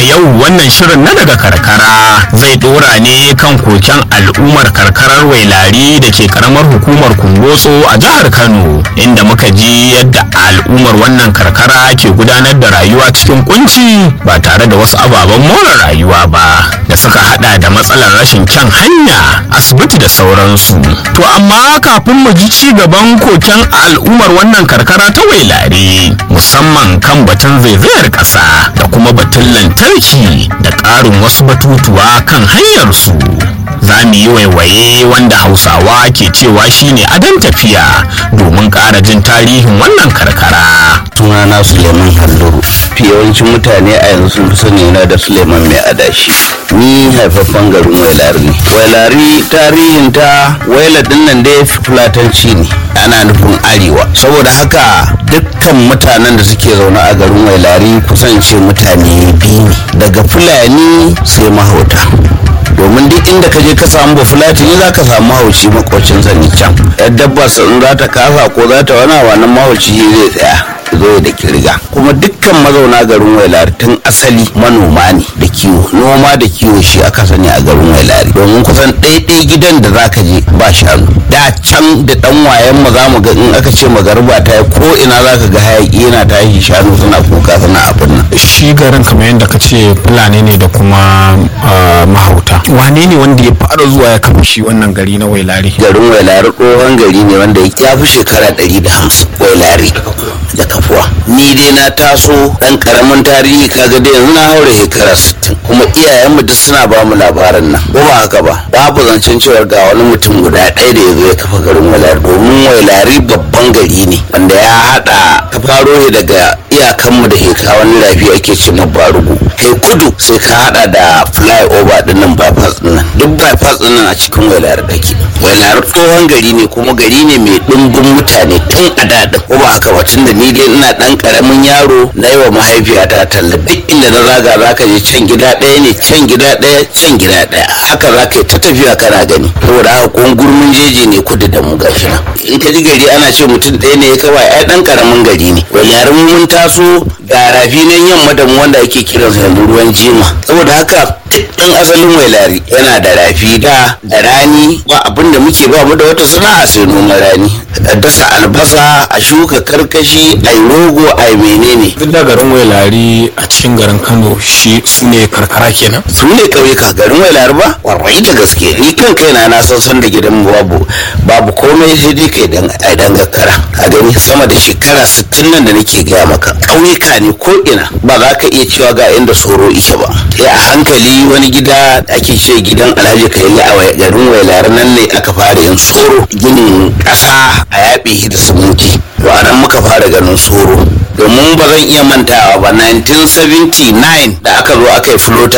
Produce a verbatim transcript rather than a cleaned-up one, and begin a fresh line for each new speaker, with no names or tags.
yau wannan shirin na daga karkara zai dora ne kan koken al'ummar karkarar wailari da ke karamar hukumar kumbotso a jihar Kano, inda muka ji yadda al'ummar wannan karkara ke gudanar da rayuwa cikin kunci ba tare da wasu ababen more rayuwa ba da suka hada da matsalar rashin kyan hanya, asibiti da sauransu. To amma kafin mu ji ci gaban koken al'ummar wannan karkara ta wailari, musamman kan batun zaizayar ƙasa da kuma batun lantarki da ƙarin wasu batutuwa kan hanyarsu, za mu yi waiwaye wanda hausawa ke cewa shine adon tafiya domin ƙara jin tarihin wannan karkara.
Sunana Suleiman Halluru. Yawancin mutane a yanzu sun fi sani na da Suleiman mai adashi. Ni haifaffen garin Wailari ne. Wailari tarihin ta waila dinnan dai fulatanci ne, ana nufin arewa. Saboda haka dukkan mutanen da suke zaune a garin Wailari kusance mutane biyu ne, daga Fulani sai mahauta. Domin duk inda ka je ka samu ba fulatini za ka samu mahauci makwacin sani can. Yadda dabba in za ta kasa ko za ta wani wannan mahauci zai tsaya zo da kirga. Kuma dukkan mazauna garin Wailari tun asali manoma ne da kiwo, noma da kiwo shi aka sani a garin Wailari. Domin kusan ɗaiɗai gidan da za ka je ba shanu. Da can da ɗan wayen mu za mu ga in aka ce magariba ta yi ko ina za ka ga hayaki yana tashi, shanu suna kuka suna abin nan.
Shi garin kamar yadda ka ce Fulani ne da kuma mahauta. Wane ne wanda ya fara zuwa ya kafa shi wannan gari na Wailari?
Garin Wailari tsohon gari ne wanda ya fi shekara ɗari da hamsin Wailari da kafuwa. Ni dai na taso dan karamin tarihi, kaga dai yanzu na haure shekara sittin, kuma iyayenmu duk suna ba mu labarin nan, ko ba haka ba? Babu zancen cewa ga wani mutum guda ɗaya da ya zo ya kafa garin Wailari, domin Wailari babban gari ne wanda ya haɗa, ka faro ne daga iyakanmu da heka wani rafi ake ce ma Barugu, kai kudu sai ka haɗa da flyover din nan, bypass din nan, duk bypass din nan a cikin Wailari kake. Wailari tsohon gari ne, kuma gari ne mai ɗumbin mutane tun a daɗin, ko ba haka ba? Tunda ni dai ina ɗan karamin yaro na yi wa mahaifiyata talla, duk inda na zaga za ka je can gida ɗaya ne, can gida ɗaya, can gida ɗaya, haka za ka yi ta tafiya kana gani. Saboda haka kun gurmin jeji ne kudu da mu gashi nan. In ka ji gari ana ce mutum ɗaya ne ya kaba, ai ɗan karamin gari ne. Wailari mun taso ga rafi nan yamma da mu wanda ake kiransa yanzu ruwan jima. Saboda haka ɗan asalin Wailari yana da rafi da da rani ba abin da muke ba mu da wata sana'a sai noman rani, a dasa albasa, a shuka karkashi, a yi rogo, a yi menene.
Duk da garin Wailari a cikin garin Kano shi su ne karkara kenan?
Su ne ƙauyuka. Garin Wailari ba warwai da gaske, ni kan kaina na san san da gidan babu babu komai sai dai kai dan ai dan gakkara. A gani sama da shekara sittin nan da nake gaya maka, ƙauyuka ne ko ina, ba za ka iya cewa ga inda soro ike ba. Sai a hankali wani gida ake ce gidan Alhaji Kaili a garin Wailari nan ne aka fara yin soro, ginin ƙasa a yaɓe da siminti. To a nan muka fara ganin soro, domin ba zan iya mantawa ba nineteen seventy-nine da aka zo aka yi flota